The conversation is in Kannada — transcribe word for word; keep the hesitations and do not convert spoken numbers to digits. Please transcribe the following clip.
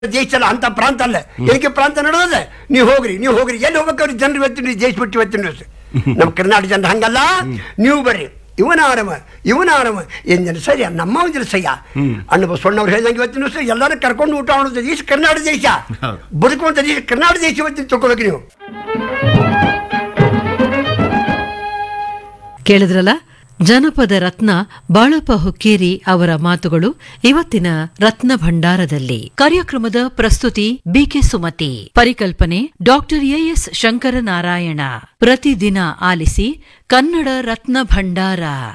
ದೇಶ ಅಲ್ಲ, ಅಂತ ಪ್ರಾಂತ ಅಲ್ಲ. ಏನಕ್ಕೆ ಪ್ರಾಂತ ನಡೆಯೋದ? ನೀವು ಹೋಗ್ರಿ, ನೀವು ಹೋಗ್ರಿ, ಎಲ್ಲಿ ಹೋಗ್ಬೇಕವ್ರಿ ಜನರು ಇವತ್ತಿನ ದೇಶ ಬಿಟ್ಟು ಇವತ್ತಿನ ದಿವಸ. ನಮ್ಮ ಕರ್ನಾಟಕ ಜನರು ಹಂಗಲ್ಲ, ನೀವು ಬರ್ರಿ, ಇವನ ಆರಾಮ ಇವನ ಆರಾಮ ಏನ್ ಜನ ಸರಿಯ ನಮ್ಮ ಜನ ಸಯ್ಯ ಅಣ್ಣ ಬಸವಣ್ಣವ್ರು ಹೇಳ್ದಂಗೆ ಇವತ್ತಿನ ದಿವಸ ಎಲ್ಲರೂ ಕರ್ಕೊಂಡು ಊಟ ಮಾಡೋದು ದೇಶ ಕರ್ನಾಟಕ ದೇಶ, ಬದುಕುವಂತ ದೇಶ ಕರ್ನಾಟಕ ದೇಶ ಇವತ್ತಿನ ತಗೋಬೇಕು ನೀವು. ಕೇಳಿದ್ರಲ್ಲ, ಜನಪದ ರತ್ನ ಬಾಳಪ್ಪ ಹುಕ್ಕೇರಿ ಅವರ ಮಾತುಗಳು ಇವತ್ತಿನ ರತ್ನ ಭಂಡಾರದಲ್ಲಿ. ಕಾರ್ಯಕ್ರಮದ ಪ್ರಸ್ತುತಿ ಬಿಕೆ ಸುಮತಿ, ಪರಿಕಲ್ಪನೆ ಡಾಕ್ಟರ್ ಎಎಸ್ ಶಂಕರನಾರಾಯಣ. ಪ್ರತಿದಿನ ಆಲಿಸಿ ಕನ್ನಡ ರತ್ನ ಭಂಡಾರ.